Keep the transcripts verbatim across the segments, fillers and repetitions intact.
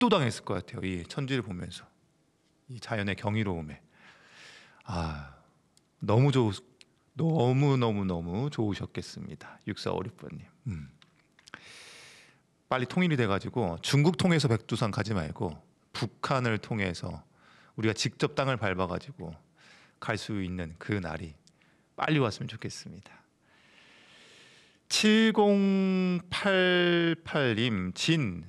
압도당했을 것 같아요. 이 천지를 보면서 이 자연의 경이로움에. 아, 너무 좋 너무 너무 너무 좋으셨겠습니다. 육사오육 번님. 음. 빨리 통일이 돼가지고 중국 통해서 백두산 가지 말고 북한을 통해서 우리가 직접 땅을 밟아가지고 갈 수 있는 그 날이 빨리 왔으면 좋겠습니다. 칠공팔팔님 진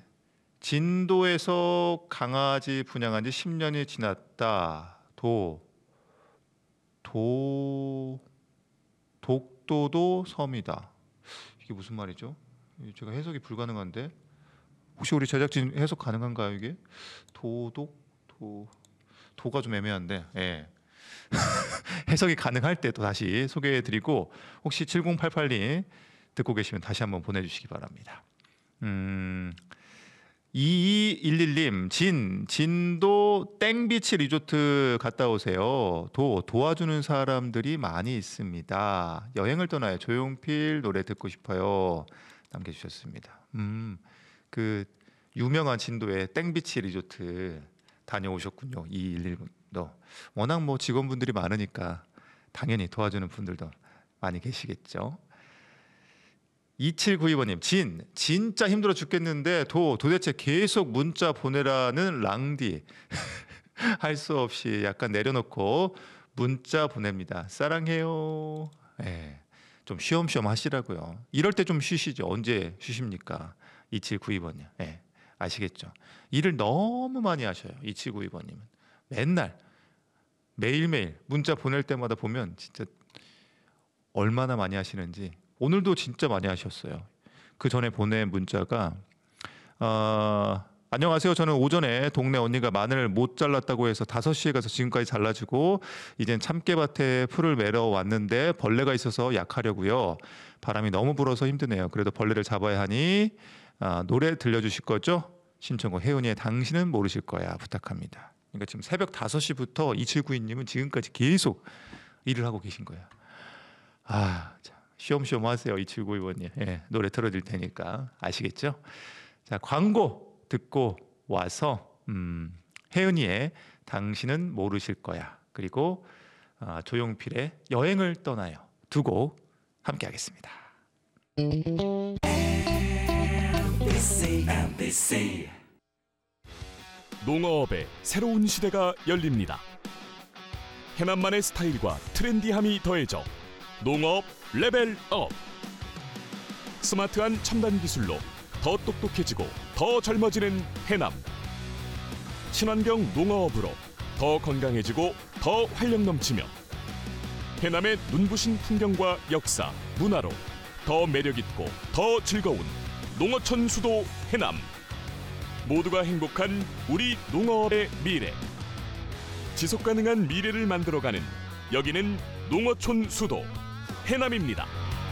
진도에서 강아지 분양한 지 십 년이 지났다. 도 도 독도도 섬이다. 이게 무슨 말이죠? 제가 해석이 불가능한데 혹시 우리 제작진 해석 가능한가요? 이게 도독 도 도가 좀 애매한데 예. 해석이 가능할 때 또 다시 소개해드리고 혹시 칠공팔팔님 듣고 계시면 다시 한번 보내주시기 바랍니다. 음, 이이일일님 진 진도 땡비치 리조트 갔다 오세요. 도 도와주는 사람들이 많이 있습니다. 여행을 떠나요. 조용필 노래 듣고 싶어요. 남겨주셨습니다. 음, 그 유명한 진도의 땡비치 리조트 다녀오셨군요. 이이일일도 워낙 뭐 직원분들이 많으니까 당연히 도와주는 분들도 많이 계시겠죠. 이칠구이 번님 진 진짜 힘들어 죽겠는데 도 도대체 계속 문자 보내라는 랑디 할 수 없이 약간 내려놓고 문자 보냅니다. 사랑해요. 예, 좀 쉬엄쉬엄 하시라고요. 이럴 때 좀 쉬시죠. 언제 쉬십니까? 이칠구이 번님 예, 아시겠죠? 일을 너무 많이 하셔요. 이칠구이 번님은 맨날 매일매일 문자 보낼 때마다 보면 진짜 얼마나 많이 하시는지. 오늘도 진짜 많이 하셨어요. 그 전에 보낸 문자가 어, 안녕하세요. 저는 오전에 동네 언니가 마늘을 못 잘랐다고 해서 다섯 시에 가서 지금까지 잘라주고 이젠 참깨밭에 풀을 매러 왔는데 벌레가 있어서 약하려고요. 바람이 너무 불어서 힘드네요. 그래도 벌레를 잡아야 하니 아, 노래 들려주실 거죠? 신청곡 혜은이의 당신은 모르실 거야 부탁합니다. 그러니까 지금 새벽 다섯 시부터 이칠구이님은 지금까지 계속 일을 하고 계신 거예요. 아, 참. 쉬엄쉬엄 하세요. 이칠구이 번님 예, 노래 틀어드릴 테니까 아시겠죠? 자, 광고 듣고 와서 음, 혜은이의 당신은 모르실 거야 그리고 어, 조용필의 여행을 떠나요 두 곡 함께 하겠습니다. 농어업의 새로운 시대가 열립니다. 해남만의 스타일과 트렌디함이 더해져 농어업 레벨업. 스마트한 첨단 기술로 더 똑똑해지고 더 젊어지는 해남. 친환경 농어업으로 더 건강해지고 더 활력 넘치며 해남의 눈부신 풍경과 역사, 문화로 더 매력있고 더 즐거운 농어촌 수도 해남. 모두가 행복한 우리 농어업의 미래. 지속가능한 미래를 만들어가는 여기는 농어촌 수도 해남입니다.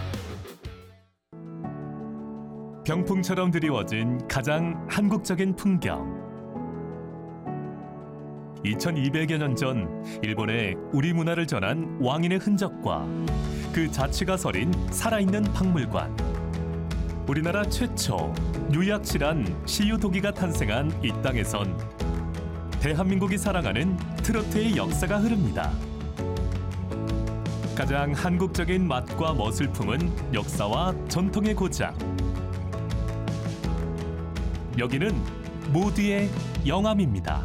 병풍처럼 드리워진 가장 한국적인 풍경. 이천이백여 년 전 일본에 우리 문화를 전한 왕인의 흔적과 그 자취가 서린 살아있는 박물관. 우리나라 최초 유약실한 시유도기가 탄생한 이 땅에선 대한민국이 사랑하는 트로트의 역사가 흐릅니다. 가장 한국적인 맛과 멋을 품은 역사와 전통의 고장. 여기는 모두의 영암입니다.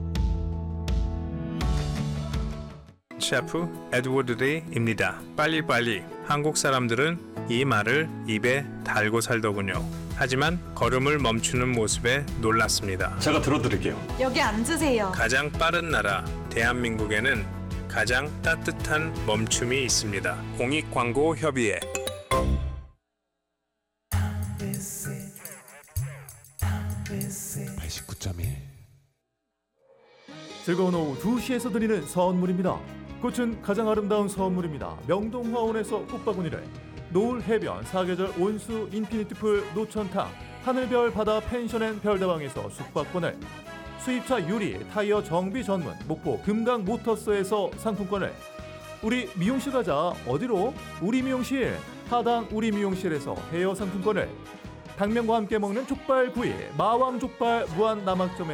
셰프 에드워드 데이입니다. 빨리빨리. 한국 사람들은 이 말을 입에 달고 살더군요. 하지만 걸음을 멈추는 모습에 놀랐습니다. 제가 들어드릴게요. 여기 앉으세요. 가장 빠른 나라 대한민국에는 가장 따뜻한 멈춤이 있습니다. 공익광고협의회. 팔십구 점 일. 즐거운 오후 두 시에서 드리는 선물입니다. 꽃은 가장 아름다운 선물입니다. 명동화원에서 꽃바구니를, 노을 해변 사계절 온수 인피니티풀 노천탕, 하늘별 바다 펜션앤 별다방에서 숙박권을, 수입차 유리 타이어 정비 전문 목포 금강 모터스에서 상품권을, 우리 미용실 가자 어디로? 우리 미용실 하당 우리 미용실에서 헤어 상품권을, 당면과 함께 먹는 족발 구이 마왕 족발 무한 남학점에